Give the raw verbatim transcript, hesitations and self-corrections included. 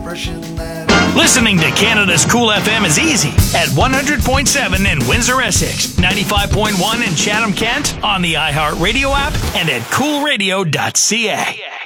expression that Listening to Canada's Cool F M is easy at one hundred point seven in Windsor, Essex, ninety-five point one in Chatham, Kent, on the iHeartRadio app, and at cool radio dot c a.